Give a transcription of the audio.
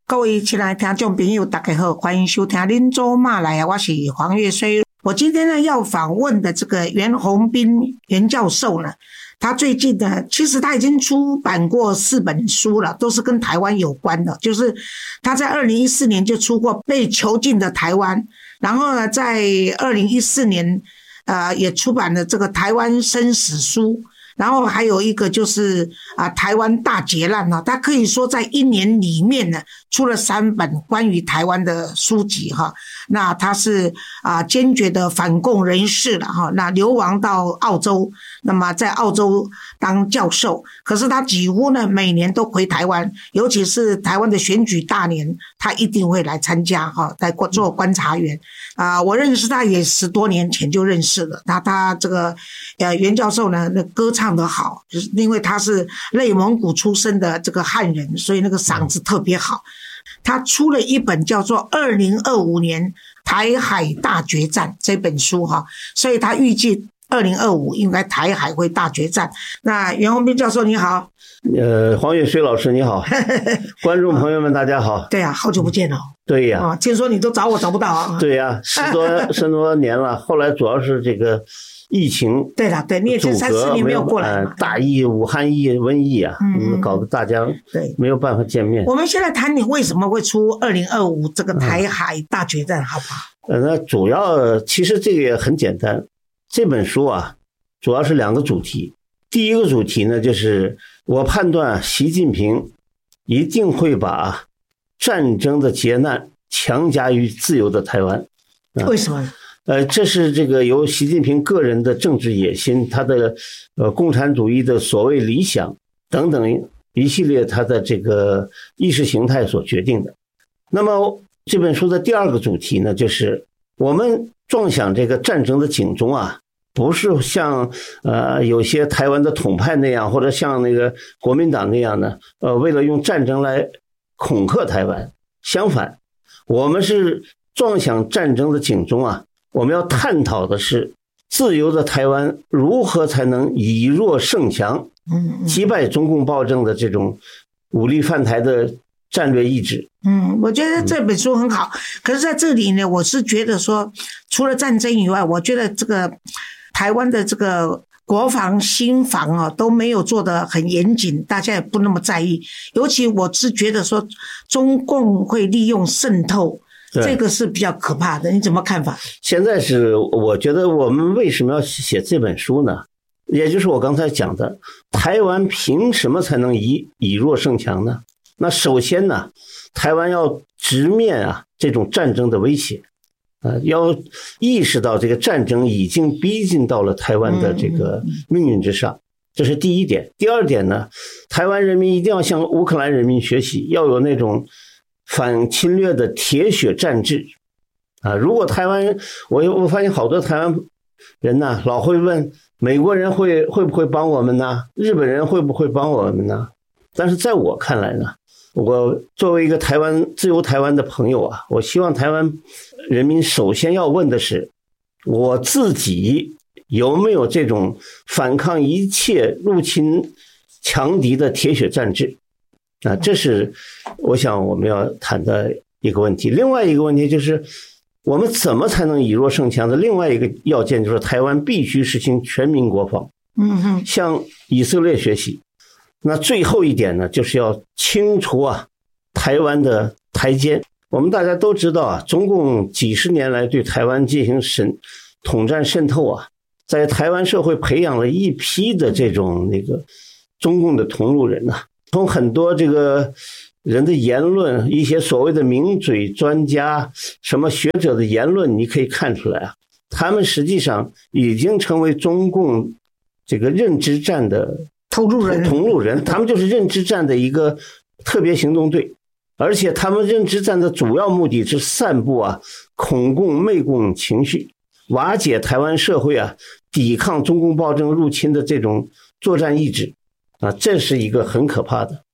各位亲爱的听众朋友大家好，欢迎收听林州骂来啊，我是黄月水。我今天呢要访问的这个袁宏斌袁教授呢，他最近呢其实他已经出版过4本书了，都是跟台湾有关的，就是他在2014年就出过被囚禁的台湾，然后呢在2014年也出版了这个台湾生死书，然后还有一个就是台湾大劫难他可以说在1年里面呢出了3本关于台湾的书籍哈。那他是坚决的反共人士了哈，那流亡到澳洲，那么在澳洲当教授，可是他几乎呢每年都回台湾，尤其是台湾的选举大年，他一定会来参加哈，来做观察员我认识他也10多年前就认识了。那他这个袁教授呢，那歌唱得好，就是因为他是内蒙古出生的这个汉人，所以那个嗓子特别好。他出了一本叫做2025年台海大决战这本书哈，所以他预计2025应该台海会大决战。那袁宏斌教授你好。 黄月水老师你好。观众朋友们大家好。 对啊，好久不见了。 对呀， 听说你都找我找不到啊。 对呀，10多年了，后来主要是这个疫情， 对了，对，你也就3-4年没有过来大疫、武汉疫、瘟疫搞得大家没有办法见面。 我们现在谈你为什么会出2025这个台海大决战，好不好？ 那主要其实这个也很简单，这本书主要是2个主题。第一个主题呢，就是我判断习近平一定会把战争的劫难强加于自由的台湾。 为什么？ 这是这个由习近平个人的政治野心，他的共产主义的所谓理想等等一系列他的这个意识形态所决定的。那么这本书的第2个主题呢，就是我们撞响这个战争的警钟不是像有些台湾的统派那样，或者像那个国民党那样的为了用战争来恐吓台湾。相反，我们是撞响战争的警钟我们要探讨的是自由的台湾如何才能以弱胜强，击败中共暴政的这种武力犯台的战略意志。 我觉得这本书很好，可是在这里呢，我是觉得说，除了战争以外，我觉得这个台湾的这个国防新防都没有做得很严谨，大家也不那么在意。尤其我是觉得说，中共会利用渗透，这个是比较可怕的，你怎么看法？ 现在是我觉得我们为什么要写这本书呢？也就是我刚才讲的，台湾凭什么才能以弱胜强呢？那首先呢，台湾要直面这种战争的威胁，要意识到这个战争已经逼近到了台湾的这个命运之上，这是第一点。第二点呢，台湾人民一定要向乌克兰人民学习，要有那种反侵略的铁血战志如果台湾，我发现好多台湾人老会问美国人会不会帮我们呢？日本人会不会帮我们呢？但是在我看来呢，我作为一个自由台湾的朋友我希望台湾人民首先要问的是，我自己有没有这种反抗一切入侵强敌的铁血战志这是我想我们要谈的一个问题。另外一个问题就是我们怎么才能以弱胜强的另外一个要件，就是台湾必须实行全民国防，向以色列学习。那最后一点呢，就是要清除台湾的台奸。我们大家都知道中共几十年来对台湾进行统战渗透在台湾社会培养了一批的这种中共的同路人从很多这个人的言论，一些所谓的名嘴专家什么学者的言论，你可以看出来他们实际上已经成为中共这个认知战的同路人，他们就是认知战的一个特别行动队，而且他们认知战的主要目的是散布恐共媚共情绪，瓦解台湾社会抵抗中共暴政入侵的这种作战意志这是一个很可怕的。